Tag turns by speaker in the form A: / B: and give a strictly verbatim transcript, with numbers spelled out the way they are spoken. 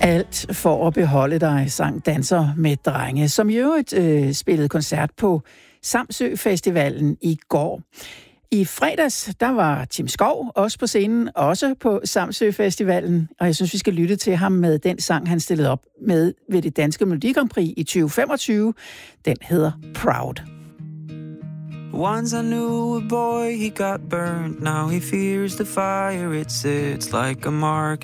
A: Alt for at beholde dig, sang Danser med drenge, som i øvrigt øh, spillede koncert på Samsø Festivalen i går. I fredags, der var Tim Skov også på scenen, også på Samsø Festivalen, og jeg synes, vi skal lytte til ham med den sang, han stillede op med ved det danske Melodi Grand Prix i tyve femogtyve. Den hedder Proud.
B: Once I knew a boy, he got burned. Now he fears the fire, it sits like a mark